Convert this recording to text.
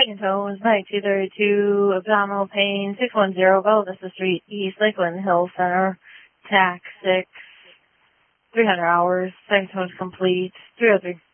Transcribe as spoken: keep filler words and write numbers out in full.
Second tones, night two thirty-two, abdominal pain, six one zero, Bella Vista Street, East Lakeland Hill Center, T A C six, three hundred hours, second tone's complete, three oh three.